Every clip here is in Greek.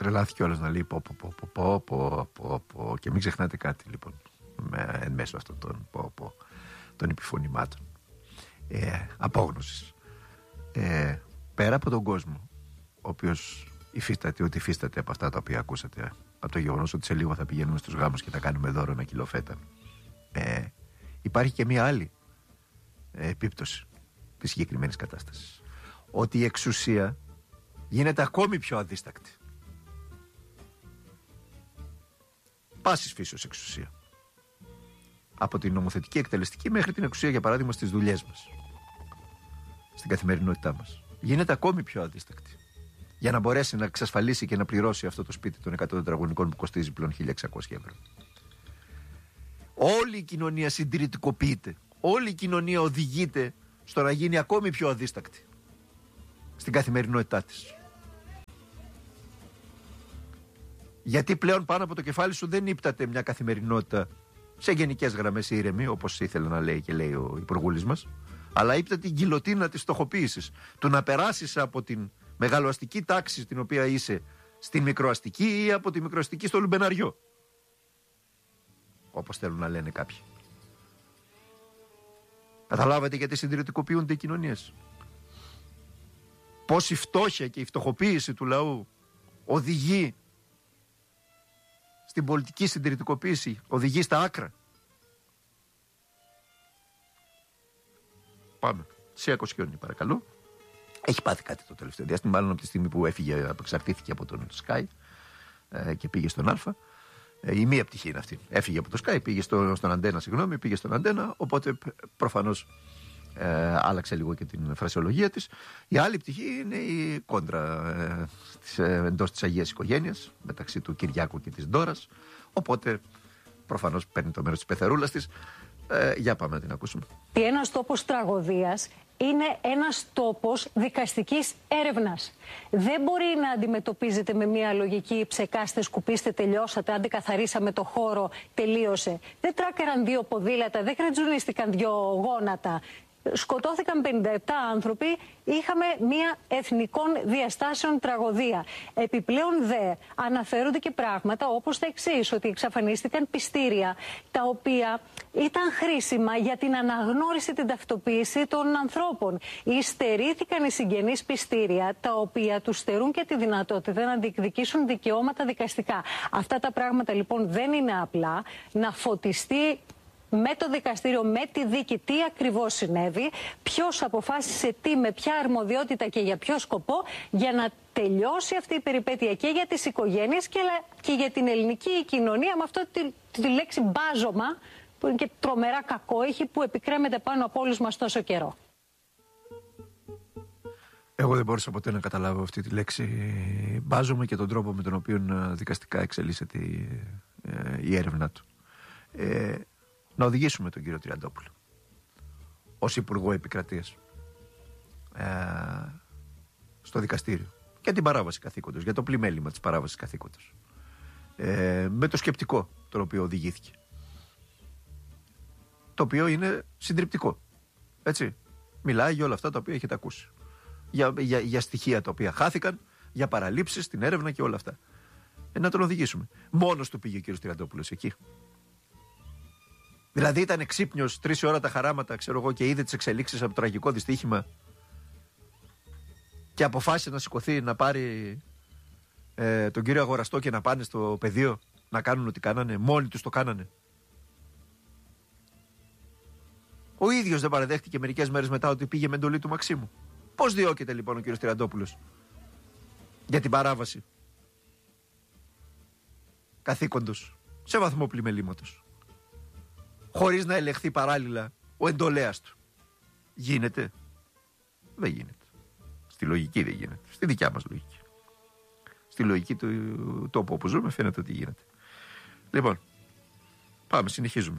τρελάθηκε όλος να λέει πω. Και μην ξεχνάτε κάτι λοιπόν εν μέσω αυτών των επιφωνημάτων απόγνωσης. Πέρα από τον κόσμο, ο οποίος υφίσταται από αυτά τα οποία ακούσατε, από το γεγονός ότι σε λίγο θα πηγαίνουμε στους γάμους και θα κάνουμε δώρο 1 κιλό φέτα, υπάρχει και μία άλλη επίπτωση της συγκεκριμένης κατάστασης. Ότι η εξουσία γίνεται ακόμη πιο αδίστακτη. Πάσης φύσεως εξουσία. Από την νομοθετική, εκτελεστική μέχρι την εξουσία, για παράδειγμα, στις δουλειές μας, στην καθημερινότητά μας. Γίνεται ακόμη πιο αδίστακτη. Για να μπορέσει να εξασφαλίσει και να πληρώσει αυτό το σπίτι των 100 τετραγωνικών που κοστίζει πλέον 1.600 ευρώ. Όλη η κοινωνία συντηρητικοποιείται. Όλη η κοινωνία οδηγείται στο να γίνει ακόμη πιο αδίστακτη στην καθημερινότητά της. Γιατί πλέον πάνω από το κεφάλι σου δεν ύπταται μια καθημερινότητα σε γενικές γραμμές ήρεμη, όπως ήθελε να λέει και λέει ο υπουργούλης μας, αλλά ύπταται την γκιλοτίνα της στοχοποίησης. Του να περάσεις από την μεγαλοαστική τάξη στην οποία είσαι στην μικροαστική ή από τη μικροαστική στο λουμπεναριό, όπως θέλουν να λένε κάποιοι. Καταλάβατε γιατί συντηρητικοποιούνται οι κοινωνίες? Πώς η φτώχεια και η φτωχοποίηση του λαού οδηγεί στην πολιτική συντηρητικοποίηση, οδηγεί στα άκρα. Πάμε. Σε Κοσιόνι, παρακαλώ. Έχει πάθει κάτι το τελευταίο διάστημα, μάλλον από τη στιγμή που έφυγε, απεξαρτήθηκε από τον Sky και πήγε στον Α. Η μία πτυχή είναι αυτή. Έφυγε από το Sky, πήγε στον Αντένα, πήγε στον Αντένα, οπότε προφανώς άλλαξε λίγο και την φρασιολογία της. Η άλλη πτυχή είναι η κόντρα εντός της Αγίας Οικογένειας, μεταξύ του Κυριάκου και της Ντόρας, οπότε προφανώς παίρνει το μέρος της πεθερούλας της. Για πάμε να την ακούσουμε. Ένας τόπος τραγωδίας είναι ένας τόπος δικαστικής έρευνας. Δεν μπορεί να αντιμετωπίζεται με μια λογική ψεκάστε, σκουπίστε, τελειώσατε, άντε καθαρίσαμε το χώρο, τελείωσε. Δεν τράκεραν 2 ποδήλατα, δεν κρατζουνίστηκαν 2 γόνατα. Σκοτώθηκαν 57 άνθρωποι, είχαμε μια εθνικών διαστάσεων τραγωδία. Επιπλέον δε αναφέρονται και πράγματα όπως τα εξής, ότι εξαφανίστηκαν πιστήρια τα οποία ήταν χρήσιμα για την αναγνώριση, την ταυτοποίηση των ανθρώπων. Στερήθηκαν οι συγγενείς πιστήρια τα οποία τους στερούν και τη δυνατότητα να διεκδικήσουν δικαιώματα δικαστικά. Αυτά τα πράγματα λοιπόν δεν είναι απλά. Να φωτιστεί με το δικαστήριο, με τη δίκη, τι ακριβώς συνέβη, ποιος αποφάσισε τι, με ποια αρμοδιότητα και για ποιο σκοπό, για να τελειώσει αυτή η περιπέτεια και για τις οικογένειες και για την ελληνική κοινωνία, με αυτό τη λέξη μπάζωμα, που είναι και τρομερά κακόηχη, που επικρέμεται πάνω από όλους μας τόσο καιρό. Εγώ δεν μπορούσα ποτέ να καταλάβω αυτή τη λέξη μπάζωμα και τον τρόπο με τον οποίο δικαστικά εξελίσσεται η έρευνα του. Να οδηγήσουμε τον κύριο Τριαντόπουλο ως Υπουργό Επικρατείας στο δικαστήριο για την παράβαση καθήκοντος, για το πλημέλημα της παράβασης καθήκοντος, με το σκεπτικό το οποίο οδηγήθηκε, το οποίο είναι συντριπτικό, έτσι. Μιλάει για όλα αυτά τα οποία έχετε ακούσει, για στοιχεία τα οποία χάθηκαν, για παραλήψεις στην έρευνα και όλα αυτά. Να τον οδηγήσουμε. Μόνος του πήγε ο κύριος Τριαντόπουλος εκεί? Δηλαδή ήταν εξύπνιος 3 ώρα τα χαράματα, ξέρω εγώ, και είδε τις εξελίξεις από το τραγικό δυστύχημα και αποφάσισε να σηκωθεί, να πάρει τον κύριο Αγοραστό και να πάνε στο πεδίο να κάνουν ό,τι κάνανε? Μόνοι τους το κάνανε. Ο ίδιος δεν παραδέχτηκε μερικές μέρες μετά ότι πήγε με εντολή του Μαξίμου. Πώς διώκεται λοιπόν ο κύριος Τριαντόπουλος για την παράβαση καθήκοντος σε βαθμό πλημελήματος, χωρίς να ελεγχθεί παράλληλα ο εντολέας του? Γίνεται? Δεν γίνεται. Στη λογική δεν γίνεται. Στη δικιά μας λογική. Στη λογική του τόπου όπου ζούμε φαίνεται ότι γίνεται. Λοιπόν, πάμε, συνεχίζουμε.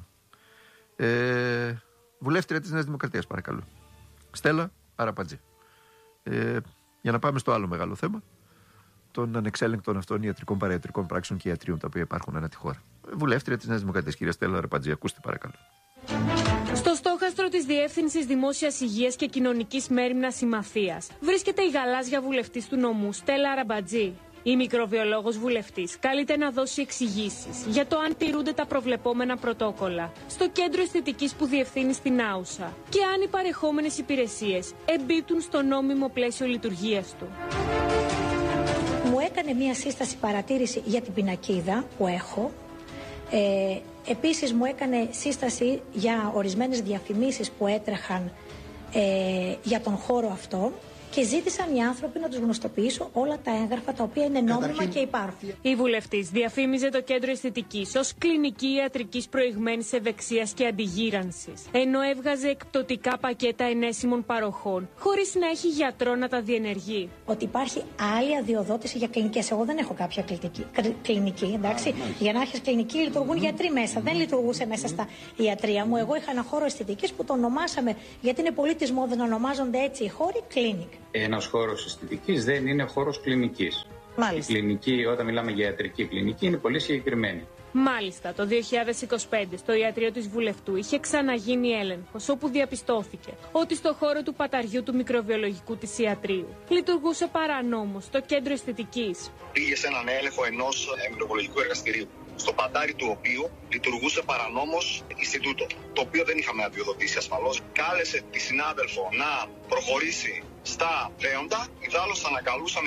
Βουλεύτρια της Νέας Δημοκρατίας, παρακαλώ. Στέλλα Αραπατζή. Για να πάμε στο άλλο μεγάλο θέμα των ανεξέλεγκτων αυτών ιατρικών, παραϊατρικών πράξεων και ιατρίων τα οποία υπάρχουν ανά τη χώρα. Βουλεύτρια της Νέας Δημοκρατίας, κυρία Στέλλα Αραπατζή, ακούστε παρακαλώ. Στο στόχαστρο της Διεύθυνσης Δημόσιας Υγείας και Κοινωνικής Μέριμνας Συμμαθίας βρίσκεται η γαλάζια βουλευτής του νομού Στέλλα Αραμπατζή. Η μικροβιολόγος βουλευτής καλείται να δώσει εξηγήσεις για το αν τηρούνται τα προβλεπόμενα πρωτόκολλα στο κέντρο αισθητικής που διευθύνει στην Άουσα και αν οι παρεχόμενες υπηρεσίες εμπίπτουν στο νόμιμο πλαίσιο λειτουργίας του. Μου έκανε μία σύσταση παρατήρηση για την πινακίδα που έχω. Επίσης μου έκανε σύσταση για ορισμένες διαφημίσεις που έτρεχαν για τον χώρο αυτό. Και ζήτησαν οι άνθρωποι να τους γνωστοποιήσω όλα τα έγγραφα τα οποία είναι νόμιμα και υπάρχουν. Η βουλευτής διαφήμιζε το κέντρο αισθητικής ως κλινική ιατρικής προηγμένης ευεξίας και αντιγύρανσης, ενώ έβγαζε εκπτωτικά πακέτα ενέσιμων παροχών, χωρίς να έχει γιατρό να τα διενεργεί. Ότι υπάρχει άλλη αδειοδότηση για κλινικές. Εγώ δεν έχω κάποια κλινική, εντάξει. Για να έχεις κλινική λειτουργούν γιατροί μέσα. Δεν λειτουργούσε μέσα στα ιατρία μου. Εγώ είχα ένα χώρο αισθητικής που το ονομάσαμε, γιατί είναι πολύ της μόδας να ονομάζονται έτσι οι χώροι, κλίνικ. Ένας χώρος αισθητικής δεν είναι χώρος κλινικής. Μάλιστα. Η κλινική, όταν μιλάμε για ιατρική κλινική, είναι πολύ συγκεκριμένη. Μάλιστα, το 2025 στο ιατρείο της βουλευτού είχε ξαναγίνει έλεγχος, όπου διαπιστώθηκε ότι στο χώρο του παταριού του μικροβιολογικού της ιατρείου λειτουργούσε παρανόμως το κέντρο αισθητικής. Πήγε σε έναν έλεγχο ενός μικροβιολογικού εργαστηρίου, στο πατάρι του οποίου λειτουργούσε παρανόμως Ινστιτούτο, το οποίο δεν είχαμε αδειοδοτήσει ασφαλώς. Κάλεσε τη συνάδελφο να προχωρήσει στα δέοντα, ιδάλλως θα ανακαλούσαμε.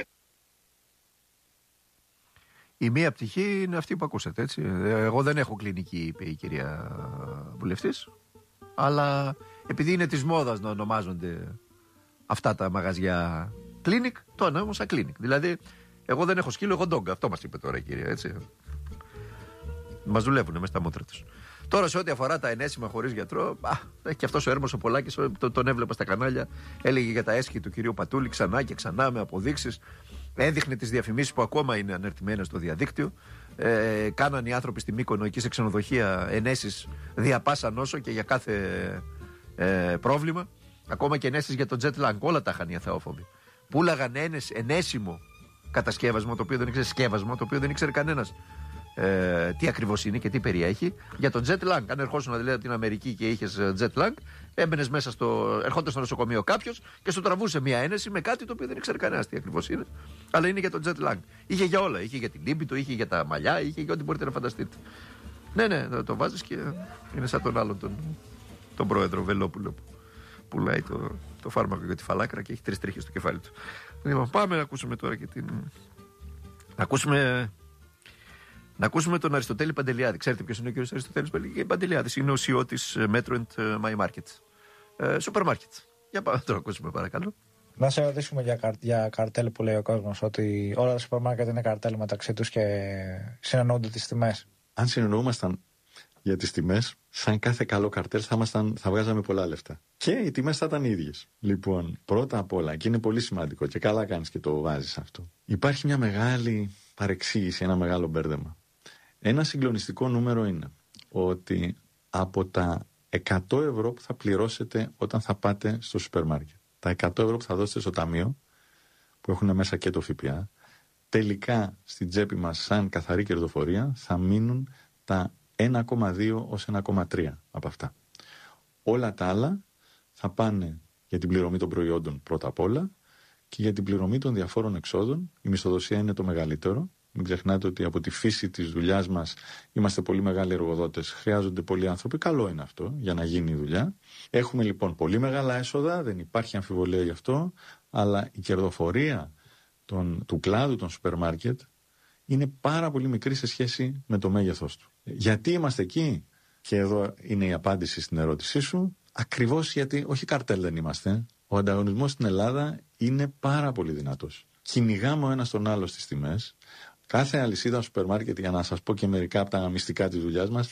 Η μία πτυχή είναι αυτή που ακούσατε, έτσι. Εγώ δεν έχω κλινική, είπε η κυρία βουλευτής, αλλά επειδή είναι της μόδας να ονομάζονται αυτά τα μαγαζιά κλίνικ, το ονόμασα κλίνικ. Δηλαδή, εγώ δεν έχω σκύλο, εγώ ντόγκα. Αυτό μας είπε τώρα η κυρία, έτσι. Μας δουλεύουν μέσα στα μούτρα τους. Τώρα, σε ό,τι αφορά τα ενέσιμα χωρίς γιατρό, και αυτός ο Έρμος ο Πολάκης, τον έβλεπα στα κανάλια, έλεγε για τα έσχη του κυρίου Πατούλη ξανά και ξανά με αποδείξεις. Έδειχνε τις διαφημίσεις που ακόμα είναι ανερτημένες στο διαδίκτυο. Κάναν οι άνθρωποι στη Μύκονο εκεί σε ξενοδοχεία ενέσεις δια πάσα νόσο και για κάθε πρόβλημα. Ακόμα και ενέσεις για το jet lag. Όλα τα είχαν οι αθεόφοβοι. Πούλαγαν ενέσιμο κατασκεύασμα, το οποίο δεν ήξερε σκεύασμα, το οποίο δεν ήξερε κανένας τι ακριβώς είναι και τι περιέχει. Για το jet lag. Αν ερχόσουν δηλαδή από την Αμερική και είχες jet lag, έμπαινες μέσα ερχόταν στο νοσοκομείο κάποιος και σου τραβούσε μια ένεση με κάτι το οποίο δεν ήξερε κανένας τι ακριβώς είναι. Αλλά είναι για το jet lag. Είχε για όλα. Είχε για την λίμπητο, είχε για τα μαλλιά, είχε για ό,τι μπορείτε να φανταστείτε. Ναι, το βάζεις και είναι σαν τον άλλον τον πρόεδρο Βελόπουλο που πουλάει το φάρμακο για τη φαλάκρα και έχει 3 τρίχες στο κεφάλι του. Λοιπόν, πάμε να ακούσουμε τώρα και να ακούσουμε τον Αριστοτέλη Παντελιάδη. Ξέρετε ποιος είναι ο κύριος Αριστοτέλης Παντελιάδης? Είναι ο CEO της Metro and My Market. Σούπερ μάρκετ. Για πάμε να το ακούσουμε, παρακαλώ. Να σε ρωτήσουμε για καρτέλ που λέει ο κόσμος, ότι όλα τα σούπερ μάρκετ είναι καρτέλ μεταξύ τους και συνεννοούνται τις τιμές. Αν συνεννοούμασταν για τις τιμές, σαν κάθε καλό καρτέλ θα βγάζαμε πολλά λεφτά. Και οι τιμές θα ήταν οι ίδιες. Λοιπόν, πρώτα απ' όλα, και είναι πολύ σημαντικό και καλά κάνεις και το βάζεις αυτό, υπάρχει μια μεγάλη παρεξήγηση, ένα μεγάλο μπέρδεμα. Ένα συγκλονιστικό νούμερο είναι ότι από τα 100 ευρώ που θα πληρώσετε όταν θα πάτε στο σούπερ μάρκετ, τα 100 ευρώ που θα δώσετε στο ταμείο, που έχουν μέσα και το ΦΠΑ, τελικά στην τσέπη μας σαν καθαρή κερδοφορία θα μείνουν τα 1,2 ως 1,3 από αυτά. Όλα τα άλλα θα πάνε για την πληρωμή των προϊόντων πρώτα απ' όλα και για την πληρωμή των διαφόρων εξόδων. Η μισθοδοσία είναι το μεγαλύτερο. Μην ξεχνάτε ότι από τη φύση της δουλειάς μας είμαστε πολύ μεγάλοι εργοδότες. Χρειάζονται πολλοί άνθρωποι. Καλό είναι αυτό για να γίνει η δουλειά. Έχουμε λοιπόν πολύ μεγάλα έσοδα, δεν υπάρχει αμφιβολία γι' αυτό, αλλά η κερδοφορία του κλάδου των σούπερ μάρκετ είναι πάρα πολύ μικρή σε σχέση με το μέγεθός του. Γιατί είμαστε εκεί? Και εδώ είναι η απάντηση στην ερώτησή σου. Ακριβώς γιατί, όχι καρτέλ δεν είμαστε, ο ανταγωνισμός στην Ελλάδα είναι πάρα πολύ δυνατός. Κυνηγάμε ο ένας τον άλλο στις τιμές. Κάθε αλυσίδα σούπερ μάρκετ, για να σας πω και μερικά από τα μυστικά της δουλειάς μας,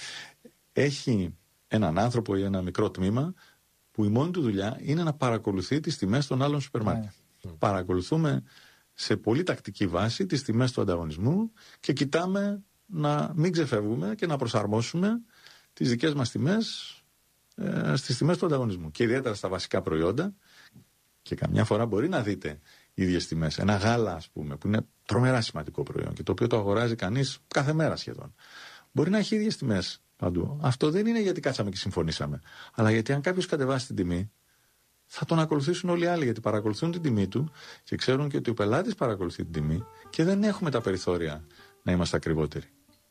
έχει έναν άνθρωπο ή ένα μικρό τμήμα που η μόνη του δουλειά είναι να παρακολουθεί τις τιμές των άλλων σούπερ μάρκετ. Παρακολουθούμε σε πολύ τακτική βάση τις τιμές του ανταγωνισμού και κοιτάμε να μην ξεφεύγουμε και να προσαρμόσουμε τις δικές μας τιμές στις τιμές του ανταγωνισμού. Και ιδιαίτερα στα βασικά προϊόντα, και καμιά φορά μπορεί να δείτε ίδιες τιμές. Ένα γάλα, ας πούμε, που είναι τρομερά σημαντικό προϊόν και το οποίο το αγοράζει κανείς κάθε μέρα σχεδόν, μπορεί να έχει ίδιες τιμές παντού. Αυτό δεν είναι γιατί κάτσαμε και συμφωνήσαμε, αλλά γιατί αν κάποιος κατεβάσει την τιμή, θα τον ακολουθήσουν όλοι οι άλλοι, γιατί παρακολουθούν την τιμή του και ξέρουν και ότι ο πελάτης παρακολουθεί την τιμή και δεν έχουμε τα περιθώρια να είμαστε ακριβότεροι.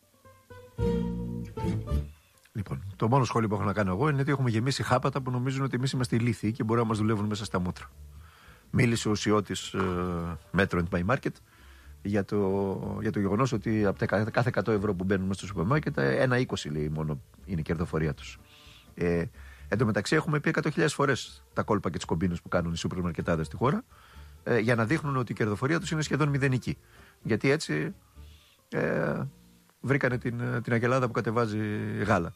Λοιπόν, το μόνο σχόλιο που έχω να κάνω εγώ είναι ότι έχουμε γεμίσει χάπατα που νομίζουν ότι εμείς είμαστε ηλίθιοι και μπορεί να μας δουλεύουν μέσα στα μούτρα. Μίλησε ο Σιώτης Metro and My Market για το γεγονός ότι από τα κάθε 100 ευρώ που μπαίνουν μέσα στο σούπερ μάρκετ, 1,20 λέει μόνο είναι η κερδοφορία τους. Εν τω μεταξύ, έχουμε πει 100.000 φορές τα κόλπα και τις κομπίνες που κάνουν οι σούπερ μαρκετάδες στη χώρα για να δείχνουν ότι η κερδοφορία τους είναι σχεδόν μηδενική. Γιατί έτσι βρήκανε την αγελάδα που κατεβάζει γάλα.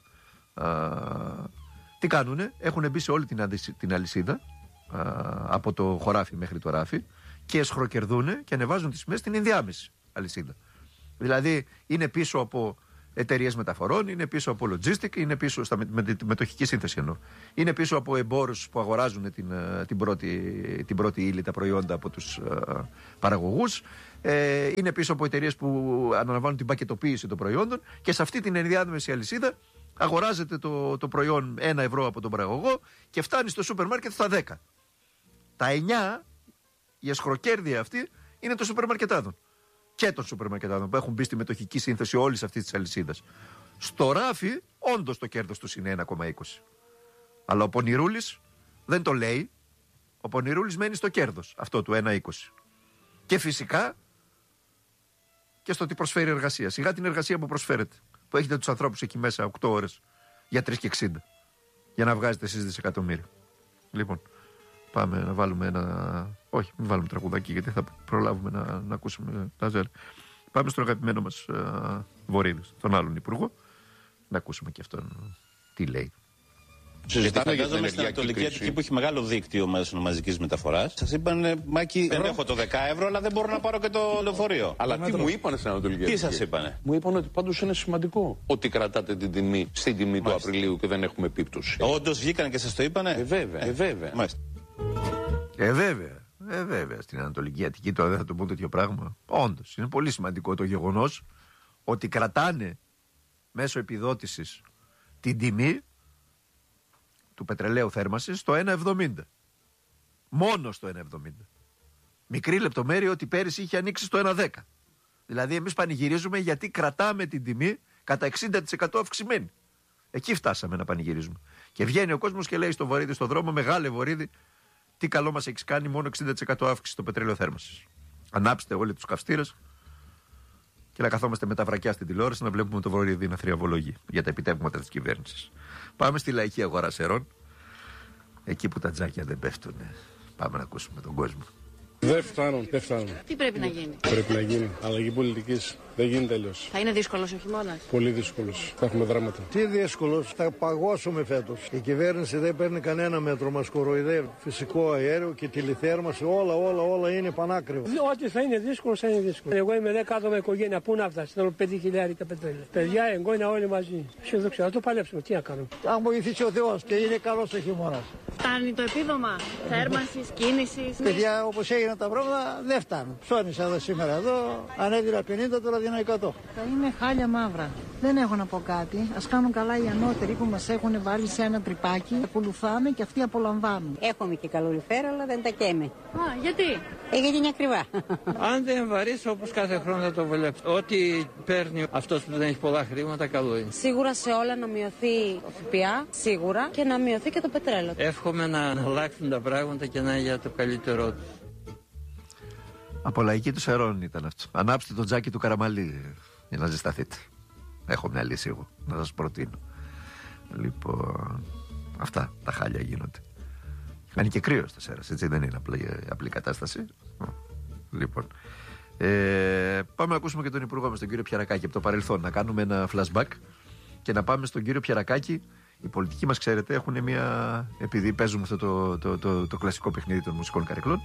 Τι κάνουνε, έχουν μπει σε όλη την αλυσίδα, από το χωράφι μέχρι το ράφι, και εσχροκερδούνε και ανεβάζουν τις τιμές στην ενδιάμεση αλυσίδα. Δηλαδή είναι πίσω από εταιρείες μεταφορών, είναι πίσω από logistic, είναι πίσω με τη μετοχική σύνθεση εννοώ. Είναι πίσω από εμπόρους που αγοράζουν την πρώτη ύλη, τα προϊόντα από τους παραγωγούς. Είναι πίσω από εταιρείες που αναλαμβάνουν την πακετοποίηση των προϊόντων και σε αυτή την ενδιάμεση αλυσίδα αγοράζεται το προϊόν 1 ευρώ από τον παραγωγό και φτάνει στο σούπερ μάρκετ στα 10. Τα 9, η εσχροκέρδεια αυτή, είναι των σούπερ μαρκετάδων. Και των σούπερ μαρκετάδων που έχουν μπει στη μετοχική σύνθεση όλης αυτής της αλυσίδας. Στο ράφι, όντως το κέρδος τους είναι 1,20. Αλλά ο Πονηρούλης δεν το λέει. Ο Πονηρούλης μένει στο κέρδος αυτό του 1,20. Και φυσικά και στο ότι προσφέρει εργασία. Σιγά την εργασία που προσφέρετε. Που έχετε τους ανθρώπους εκεί μέσα 8 ώρες για 3,60. Για να βγάζετε εσείς δισεκατομμύρια. Λοιπόν, πάμε να βάλουμε ένα. Όχι, μην βάλουμε τραγουδάκι, γιατί θα προλάβουμε να ακούσουμε τα ζέλ. Πάμε στον αγαπημένο μας Βορύδη, τον άλλον υπουργό, να ακούσουμε και αυτόν τι λέει. Συζητάμε για την Ανατολική Αττική που έχει μεγάλο δίκτυο μαζικής μεταφοράς. Σας είπαν, Μάκη, δεν έχω το 10 ευρώ, αλλά δεν μπορώ να πάρω και το λεωφορείο. Αλλά τι μου είπανε στην Ανατολική Αττική? Τι σας είπανε? Μου είπαν ότι πάντως είναι σημαντικό ότι κρατάτε την τιμή στην τιμή του Απριλίου και δεν έχουμε επίπτωση. Όντως βγήκαν και σας το είπανε? Βέβαια. Βέβαια. Στην Ανατολική Αττική τώρα δεν θα το πω τέτοιο πράγμα. Όντως, είναι πολύ σημαντικό το γεγονός ότι κρατάνε μέσω επιδότησης την τιμή του πετρελαίου θέρμανσης στο 1,70. Μόνο στο 1,70. Μικρή λεπτομέρεια ότι πέρυσι είχε ανοίξει στο 1,10. Δηλαδή εμείς πανηγυρίζουμε γιατί κρατάμε την τιμή κατά 60% αυξημένη. Εκεί φτάσαμε να πανηγυρίζουμε. Και βγαίνει ο κόσμος και λέει στο Βορύδη στον δρόμο, μεγάλε Βορύδη, τι καλό μας έχεις κάνει, μόνο 60% αύξηση στο πετρέλαιο θέρμανσης. Ανάψτε όλοι τους καυστήρες και να καθόμαστε με τα βρακιά στην τηλεόραση να βλέπουμε το Βορύδη να θριαβολογεί για τα επιτεύγματα της κυβέρνησης. Πάμε στη λαϊκή αγορά Σερών, εκεί που τα τζάκια δεν πέφτουν. Πάμε να ακούσουμε τον κόσμο. Δεν φτάνουν. Τι πρέπει να γίνει? Πρέπει να γίνει αλλαγή πολιτικής. Δεν γίνεται αλλιώς. Θα είναι δύσκολος ο χειμώνας? Πολύ δύσκολος. Θα έχουμε δράματα. Τι δύσκολος, θα παγώσουμε φέτος. Η κυβέρνηση δεν παίρνει κανένα μέτρο, μας κοροϊδεύει. Φυσικό αέριο και τηλεθέρμανση, όλα είναι πανάκριβα. Ό,τι θα είναι δύσκολο, θα είναι δύσκολο. Εγώ είμαι 10 άτομα οικογένεια, πού να φτάσει? Θέλω 5.000 πετρέλαια. Παιδιά, εγγόνια όλοι μαζί. Αισιοδοξία, θα το παλέψουμε, τι να κάνουμε. Αν βοηθήσει ο Θεός και είναι καλός ο χειμώνας. Φτάνει το επίδομα θέρμανσης, κίνησης? Παιδιά, όπως έγιναν τα πράγματα, δεν φτάνουν. Ψώνισα εδώ σήμερα εδώ, ανέβηνα 50, τώρα δίνω 100. Θα είναι χάλια μαύρα. Δεν έχω να πω κάτι. Ας κάνουν καλά οι ανώτεροι που μας έχουν βάλει σε ένα τρυπάκι. Ακολουθάμε και αυτοί απολαμβάνουν. Έχουμε και καλοριφέρα, αλλά δεν τα καίμε. Γιατί? Γιατί είναι ακριβά. Αν δεν βαρύσει, όπως κάθε χρόνο θα το βλέπει. Ό,τι παίρνει αυτός που δεν έχει πολλά χρήματα, καλό είναι. Σίγουρα σε όλα να μειωθεί ο ΦΠΑ, σίγουρα, και να μειωθεί και το πετρέλαιο. Εύχομαι να αλλάξουν τα πράγματα και να είναι για το καλύτερό του. Από λαϊκή του Σερών ήταν αυτό. Ανάψτε το τζάκι του Καραμαλή για να ζεσταθείτε. Έχω μια λύση εγώ να σας προτείνω. Λοιπόν, αυτά τα χάλια γίνονται. Κάνει και κρύο στα Σέρας, έτσι δεν είναι απλή κατάσταση. Λοιπόν, πάμε να ακούσουμε και τον υπουργό μας, τον κύριο Πιερακάκη, από το παρελθόν. Να κάνουμε ένα flashback και να πάμε στον κύριο Πιερακάκη. Οι πολιτικοί μας, ξέρετε, έχουν μια. Επειδή παίζουμε αυτό το κλασικό παιχνίδι των μουσικών καρεκλών,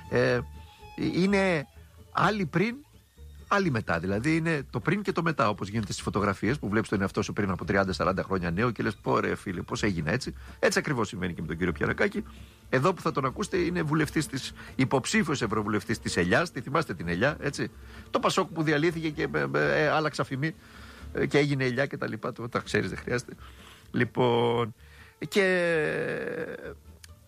είναι άλλοι πριν, άλλοι μετά. Δηλαδή είναι το πριν και το μετά, όπως γίνεται στις φωτογραφίες που βλέπεις τον εαυτό σου πριν από 30-40 χρόνια νέο και λες, πόρε φίλε, πώς έγινε έτσι. Έτσι ακριβώς συμβαίνει και με τον κύριο Πιερακάκη. Εδώ που θα τον ακούσετε είναι υποψήφιος ευρωβουλευτής της Ελιάς. Τη θυμάστε την Ελιά, έτσι. Το Πασόκ που διαλύθηκε και άλλαξε αφημί και έγινε Ελιά και τα λοιπά. Τα ξέρεις, δεν χρειάζεται. Λοιπόν, και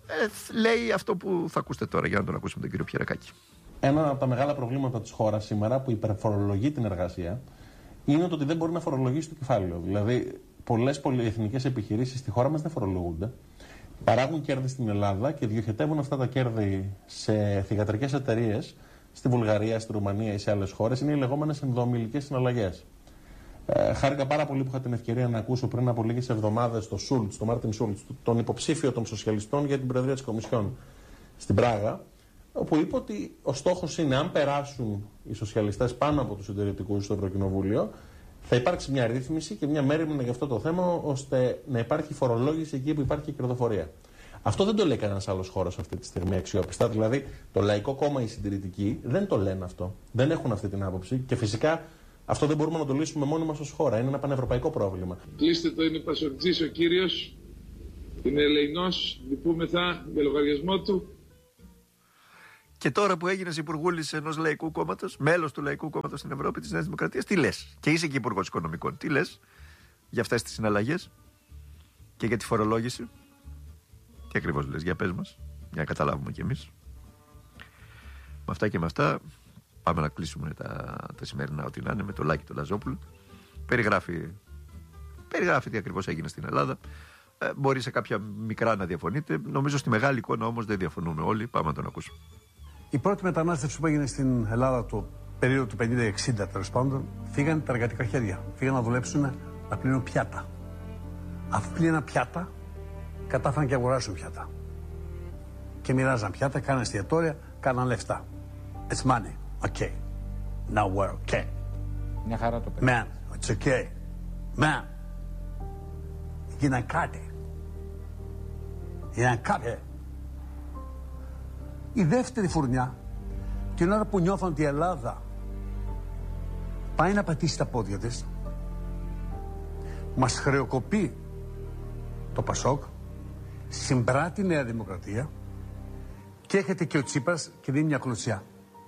λέει αυτό που θα ακούσετε τώρα, για να τον ακούσουμε τον κύριο Πιερακάκη. Ένα από τα μεγάλα προβλήματα της χώρας σήμερα που υπερφορολογεί την εργασία είναι το ότι δεν μπορεί να φορολογήσει το κεφάλαιο. Δηλαδή, πολλές πολυεθνικές επιχειρήσεις στη χώρα μας δεν φορολογούνται. Παράγουν κέρδη στην Ελλάδα και διοχετεύουν αυτά τα κέρδη σε θυγατρικές εταιρείες στη Βουλγαρία, στη Ρουμανία ή σε άλλες χώρες. Είναι οι λεγόμενες ενδοομιλικές συναλλαγές. Χάρηκα πάρα πολύ που είχα την ευκαιρία να ακούσω πριν από λίγες εβδομάδες τον Μάρτιν Σούλτς, τον υποψήφιο των σοσιαλιστών για την Προεδρία της Κομισιόν στην Πράγα, όπου είπε ότι ο στόχος είναι, αν περάσουν οι σοσιαλιστές πάνω από τους συντηρητικούς στο Ευρωκοινοβούλιο, θα υπάρξει μια ρύθμιση και μια μέρημνα για αυτό το θέμα, ώστε να υπάρχει φορολόγηση εκεί που υπάρχει και κερδοφορία. Αυτό δεν το λέει κανένας άλλος χώρος αυτή τη στιγμή αξιόπιστα. Δηλαδή, το Λαϊκό Κόμμα, οι συντηρητικοί δεν το λένε αυτό. Δεν έχουν αυτή την άποψη και φυσικά αυτό δεν μπορούμε να το λύσουμε μόνοι μας ως χώρα. Είναι ένα πανευρωπαϊκό πρόβλημα. Κλείστε το, είναι Πασοκτζής ο κύριος. Είναι ελεηνός, λυπούμεθα για λογαριασμό του. Και τώρα που έγινες υπουργούλης ενός λαϊκού κόμματος, μέλος του Λαϊκού Κόμματος στην Ευρώπη της Νέας Δημοκρατίας, τι λες? Και είσαι και υπουργός οικονομικών. Τι λες για αυτές τις συναλλαγές και για τη φορολόγηση? Τι ακριβώς λες? Για πες μας, για να καταλάβουμε κι εμείς. Με αυτά και με αυτά πάμε να κλείσουμε τα σημερινά ό,τι να είναι με το Λάκη του Λαζόπουλου. Περιγράφει τι ακριβώς έγινε στην Ελλάδα. Μπορεί σε κάποια μικρά να διαφωνείτε. Νομίζω στη μεγάλη εικόνα όμως δεν διαφωνούμε όλοι. Πάμε να τον ακούσουμε. Η πρώτη μετανάστευση που έγινε στην Ελλάδα το περίοδο του 50-60 τέλος πάντων, φύγαν τα εργατικά χέρια. Φύγαν να δουλέψουν να πλύνουν πιάτα. Αφού πλύναν πιάτα, κατάφεραν και αγοράσουν πιάτα. Και μοιράζαν πιάτα, κάναν εστιατόρια, κάναν λεφτά. It's money. Okay. Now we're okay. Μια χαρά το παιδί. Man, it's okay. Man. Γίναν κάτι. Η δεύτερη φουρνιά, την ώρα που νιώθαν ότι η Ελλάδα πάει να πατήσει τα πόδια της, μας χρεοκοπεί το Πασόκ, συμπράττει η Νέα Δημοκρατία και έρχεται και ο Τσίπρας και δίνει μια κλωτσιά.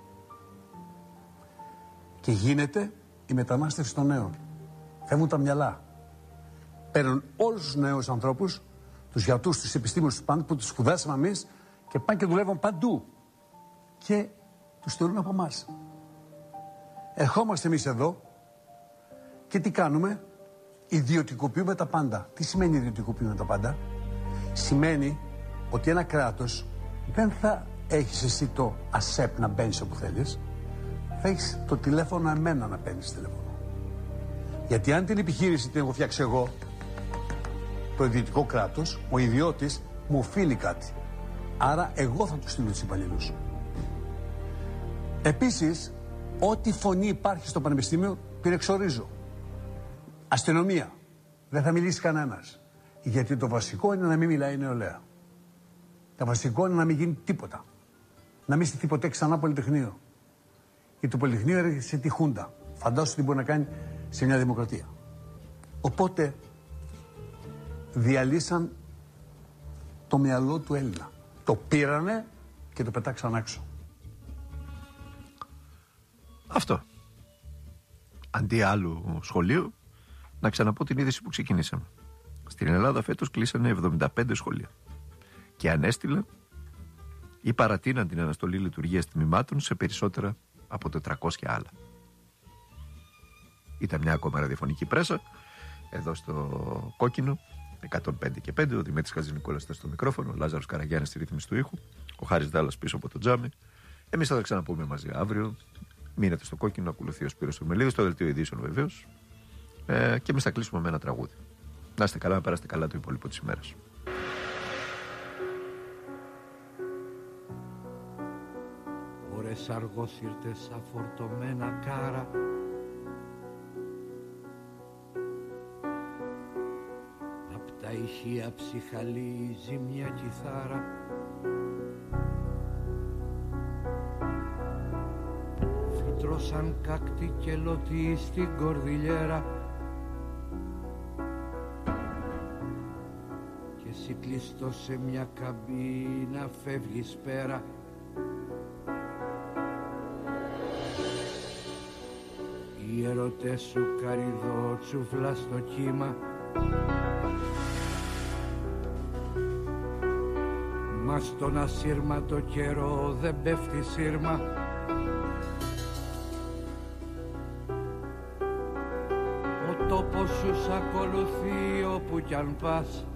Και γίνεται η μετανάστευση των νέων. Φεύγουν τα μυαλά. Παίρνουν όλους τους νέους ανθρώπους, τους γιατρούς, τους επιστήμονες, τους πάντες που τους σπουδάσαμε εμείς και πάνε και δουλεύουν παντού. Και τους θεωρούν από εμάς. Ερχόμαστε εμείς εδώ και τι κάνουμε? Ιδιωτικοποιούμε τα πάντα. Τι σημαίνει ιδιωτικοποιούμε τα πάντα? Σημαίνει ότι ένα κράτος δεν θα έχεις εσύ το ΑΣΕΠ να μπαίνεις όπου θέλεις. Θα έχεις το τηλέφωνο εμένα να παίρνεις τηλέφωνο. Γιατί αν την επιχείρηση την έχω φτιάξει εγώ, το ιδιωτικό κράτος, ο ιδιώτης μου οφείλει κάτι. Άρα εγώ θα του στείλω τους υπαλλήλους. Επίσης, ό,τι φωνή υπάρχει στο πανεπιστήμιο την εξορίζω. Αστυνομία. Δεν θα μιλήσει κανένας. Γιατί το βασικό είναι να μην μιλάει η νεολαία. Το βασικό είναι να μην γίνει τίποτα. Να μην στηθεί ποτέ ξανά Πολυτεχνείο. Γιατί το Πολυτεχνείο έρχεται σε τη Χούντα. Φαντάσου τι μπορεί να κάνει σε μια δημοκρατία. Οπότε διαλύσαν το μυαλό του Έλληνα. Το πήρανε και το πετάξαν έξω. Αυτό. Αντί άλλου σχολείου, να ξαναπώ την είδηση που ξεκινήσαμε. Στην Ελλάδα φέτος κλείσανε 75 σχολεία. Και ανέστηλαν ή παρατείναν την αναστολή λειτουργίας τμήματων σε περισσότερα από 400 άλλα. Ήταν μια ακόμα ραδιοφωνική πρέσα, εδώ στο Κόκκινο, 105 και 5, ο Δημήτρης Χατζηνικόλας ήταν στο μικρόφωνο, ο Λάζαρος Καραγιάννης στη ρύθμιση του ήχου, ο Χάρης Δάλλας πίσω από το τζάμι. Εμείς θα τα ξαναπούμε μαζί αύριο. Μείνετε στο Κόκκινο, ακολουθεί ο Σπύρος Τουρμελίδης, στο δελτίο ειδήσεων βεβαίως. Και εμείς θα κλείσουμε με ένα τραγούδι. Να είστε καλά, να περάσετε καλά το υπόλοιπο της ημέρας. Ωρες αργόσυρτες αφορτωμένα κάρα, απ' τα ηχεία ψυχαλίζει μια κιθάρα. Φυτρώσαν κάκτη και λωτή στην κορδιλιέρα και εσύ κλειστό σε μια καμπίνα φεύγεις πέρα. Οι ερωτές σου καρυδότσουφλα στο κύμα, μ' Μα στον ασύρματο καιρό δεν πέφτει σύρμα. Ο τόπος σου σ' ακολουθεί όπου κι αν πας.